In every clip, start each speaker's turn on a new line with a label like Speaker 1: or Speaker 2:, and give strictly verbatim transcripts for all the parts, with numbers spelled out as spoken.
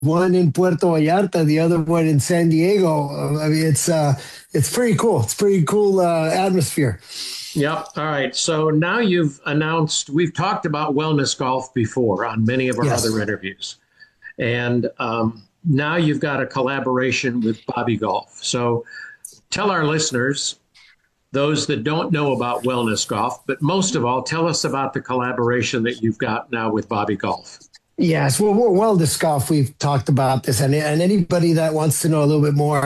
Speaker 1: one in Puerto Vallarta, the other one in San Diego. Uh, I mean, it's uh, it's pretty cool. It's pretty cool uh, atmosphere.
Speaker 2: Yep. All right. So now you've announced, we've talked about wellness golf before on many of our other
Speaker 1: Yes.
Speaker 2: interviews. And um, now you've got a collaboration with Bobby Golf. So tell our listeners, those that don't know about wellness golf, but most of all, tell us about the collaboration that you've got now with Bobby Golf.
Speaker 1: Yes, well, well, wellness golf. We've talked about this, and and anybody that wants to know a little bit more,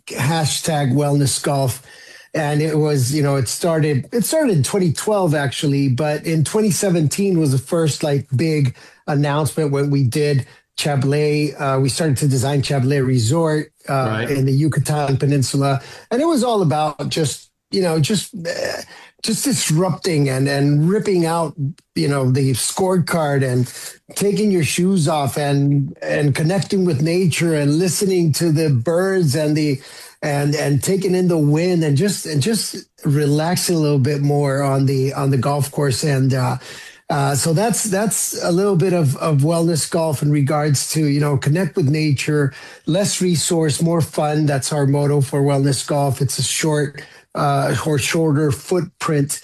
Speaker 1: hashtag wellness golf. And it was, you know, it started. It started in twenty twelve actually, but in twenty seventeen was the first like big announcement when we did Chablais. Uh, we started to design Chablais Resort uh,
Speaker 2: Right.
Speaker 1: in the Yucatan Peninsula, and it was all about just you know just uh, just disrupting and and ripping out you know the scorecard and taking your shoes off and and connecting with nature and listening to the birds and the and and taking in the wind and just and just relaxing a little bit more on the on the golf course. And uh uh, so that's that's a little bit of, of wellness golf in regards to you know connect with nature, less resource, more fun. That's our motto for wellness golf. It's a short uh, or shorter footprint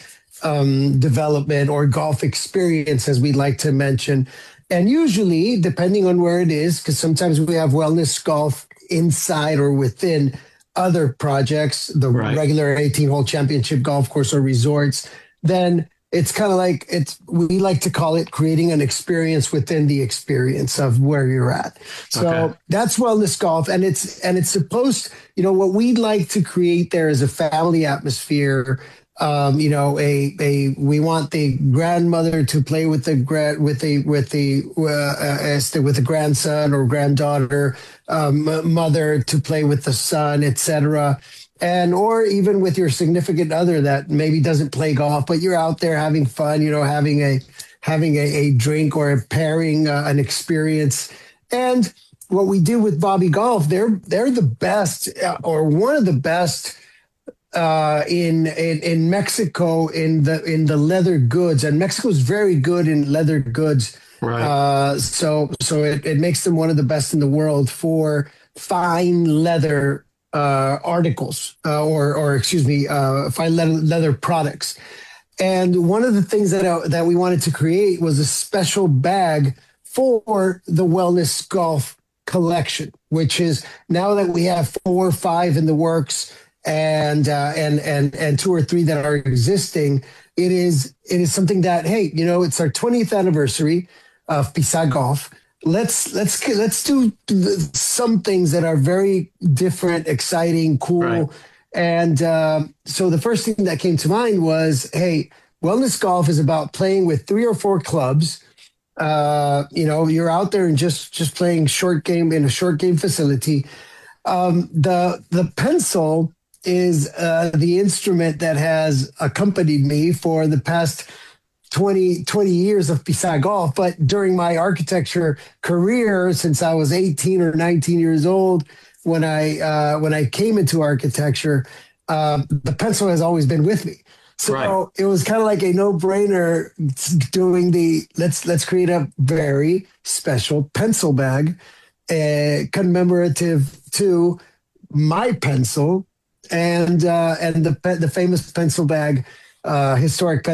Speaker 1: um, development or golf experience, as we like to mention. And usually, depending on where it is, because sometimes we have wellness golf inside or within other projects, the
Speaker 2: Right.
Speaker 1: regular eighteen hole championship golf course or resorts, then it's kind of like it's we like to call it creating an experience within the experience of where you're at.
Speaker 2: Okay.
Speaker 1: So that's wellness golf, and it's and it's supposed, you know, what we'd like to create there is a family atmosphere. Um, you know, a a we want the grandmother to play with the grand with the with the uh, uh, with the grandson or granddaughter, um, mother to play with the son, et cetera. And or even with your significant other that maybe doesn't play golf, but you're out there having fun, you know, having a having a, a drink or a pairing, uh, an experience. And what we do with Bobby Golf, they're they're the best uh, or one of the best uh, in, in in Mexico in the in the leather goods, and Mexico's very good in leather goods.
Speaker 2: Right.
Speaker 1: Uh, so so it, it makes them one of the best in the world for fine leather uh, articles, uh, or or excuse me, uh, fine leather, leather products. And one of the things that I, that we wanted to create was a special bag for the wellness golf collection, which is now that we have four or five in the works, and uh, and and and two or three that are existing. It is it is something that, hey, you know, it's our twentieth anniversary of Pisa Golf. Let's let's let's do some things that are very different, exciting,
Speaker 2: Right.
Speaker 1: cool. And um, so the first thing that came to mind was, hey, wellness golf is about playing with three or four clubs. Uh, you know, you're out there and just just playing short game in a short game facility. Um, the the pencil is uh, the instrument that has accompanied me for the past twenty twenty years of Pisa Golf. But during my architecture career, since I was eighteen or nineteen years old, when I uh, when I came into architecture, uh, the pencil has always been with me.
Speaker 2: Right.
Speaker 1: So it was kind of like a no brainer doing the let's let's create a very special pencil bag, uh, commemorative to my pencil and uh, and the the famous pencil bag, uh, historic